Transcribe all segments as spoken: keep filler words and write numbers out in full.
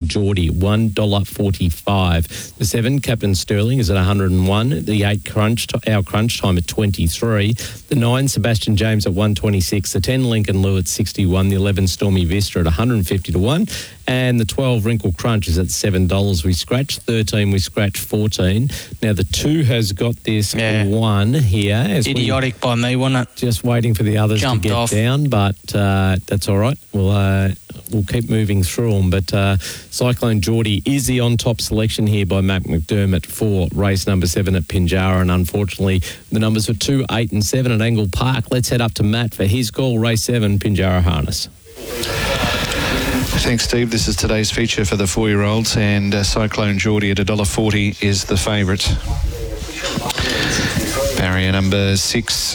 Geordie, one dollar forty-five. The seven, Captain Sterling, is at one hundred and one. The eight, crunch t- our crunch time at twenty-three. The nine, Sebastian James at one twenty-six. The ten, Lincoln Lou at sixty-one. The eleven, Stormy Vista at one hundred fifty to one. And the twelve, Wrinkle Crunch, is at seven dollars. We scratched thirteen, we scratched fourteen. Now, the two has got this Yeah. one here. As Idiotic by me, wasn't it? just waiting for the others Jumped to get off. down, but uh, that's all right. We'll uh, we'll keep moving through them. But uh, Cyclone Geordie is the on-top selection here by Matt McDermott for race number seven at Pinjarra, and unfortunately the numbers were two, eight and seven at Angle Park. Let's head up to Matt for his call, race seven, Pinjarra Harness. Thanks, Steve. This is today's feature for the four-year-olds, and uh, Cyclone Geordie at one dollar forty is the favourite. Barrier number six,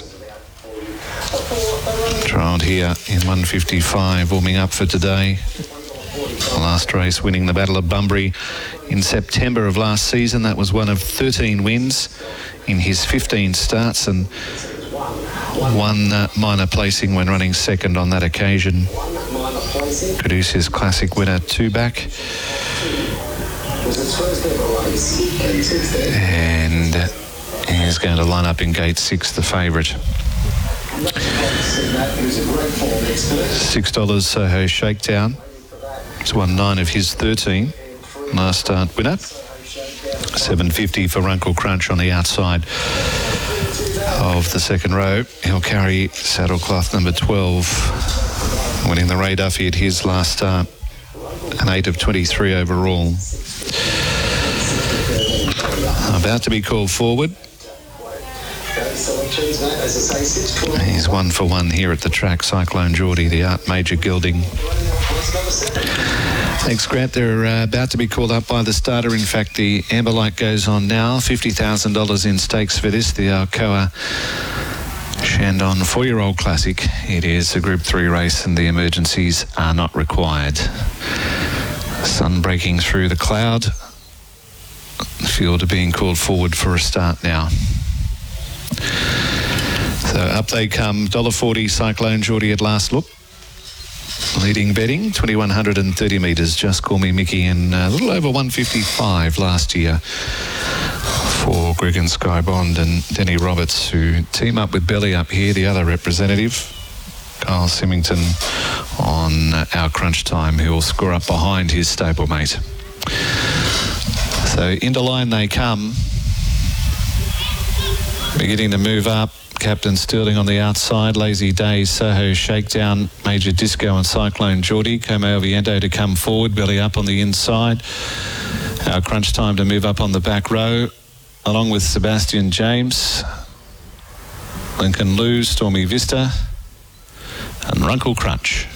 trialled here in one fifty-five, warming up for today. The last race winning the Battle of Bunbury in September of last season. That was one of thirteen wins in his fifteen starts, and one uh, minor placing when running second on that occasion. Caduceus Classic winner two back. And uh, he's going to line up in gate six, the favourite. six dollars Soho Shakedown. It's won nine of his thirteen. Last start winner. seven fifty for Wrinkle Crunch on the outside of the second row. He'll carry saddlecloth number twelve, winning the Ray Duffy at his last start, an eight of twenty-three overall. About to be called forward. He's one for one here at the track, Cyclone Geordie, the Art Major Gelding. Thanks, Grant. They're uh, about to be called up by the starter. In fact, the amber light goes on now. fifty thousand dollars in stakes for this, the Alcoa Shandon four-year-old classic. It is a Group three race and the emergencies are not required. Sun breaking through the cloud. The field are being called forward for a start now. So up they come. one dollar forty Cyclone Geordie at last look. Leading betting, twenty-one thirty metres. Just Call Me Mickey, and a little over one fifty-five last year for Greg and Sky Bond and Denny Roberts, who team up with Belly Up here, the other representative, Kyle Symington, on our crunch time, who will score up behind his stablemate. So into line they come, beginning to move up. Captain Sterling on the outside, Lazy Days, Soho Shakedown, Major Disco and Cyclone Geordie. Como Viento to come forward, Belly Up on the inside. Our crunch time to move up on the back row, along with Sebastian James, Lincoln Lou, Stormy Vista and Wrinkle Crunch.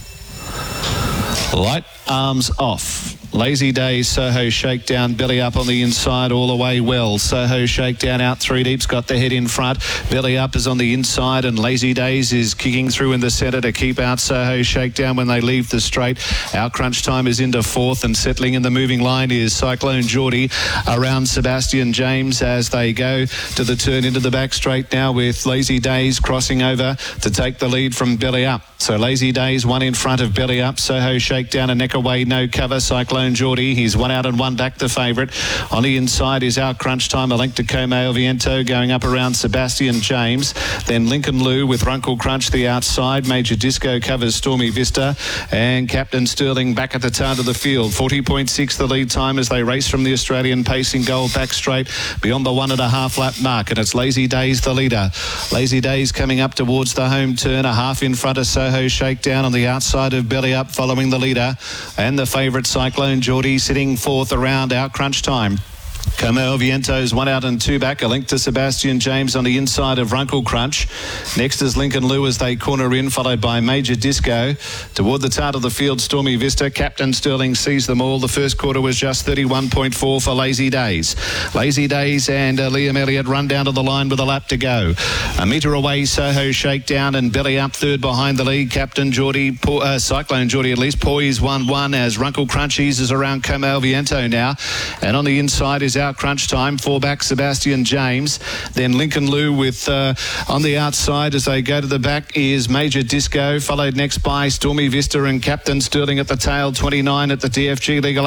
Light arms off. Lazy Days, Soho Shakedown, Belly Up on the inside, all the way well. Soho Shakedown out three deeps, got the head in front. Belly Up is on the inside, and Lazy Days is kicking through in the centre to keep out Soho Shakedown when they leave the straight. Our crunch time is into fourth, and settling in the moving line is Cyclone Geordie around Sebastian James as they go to the turn into the back straight now, with Lazy Days crossing over to take the lead from Belly Up. So Lazy Days one in front of Belly Up. Soho Shakedown a neck away, no cover. Cyclone Geordie, he's one out and one back, the favourite. On the inside is our crunch time, a length to Como Viento, going up around Sebastian James. Then Lincoln Lou with Wrinkle Crunch the outside. Major Disco covers Stormy Vista, and Captain Sterling back at the start of the field. forty point six the lead time as they race from the Australian Pacing Gold back straight beyond the one and a half lap mark, and it's Lazy Days the leader. Lazy Days coming up towards the home turn, a half in front of Soho Shakedown on the outside of Belly Up, following the leader, and the favourite Cyclone Geordie sitting fourth around our crunch time. Como Viento's one out and two back, a link to Sebastian James on the inside of Wrinkle Crunch. Next is Lincoln Lou as they corner in, followed by Major Disco. Toward the start of the field, Stormy Vista. Captain Sterling sees them all. The first quarter was just thirty-one point four for Lazy Days. Lazy Days and uh, Liam Elliott run down to the line with a lap to go. A metre away, Soho Shakedown and Belly Up third behind the lead. Captain Geordie, uh, Cyclone Geordie at least, poised one one as Wrinkle Crunch eases around Como Viento now. And on the inside is our crunch time, four back Sebastian James, then Lincoln Lou with uh, on the outside as they go to the back is Major Disco, followed next by Stormy Vista and Captain Sterling at the tail. Twenty-nine at the D F G Legal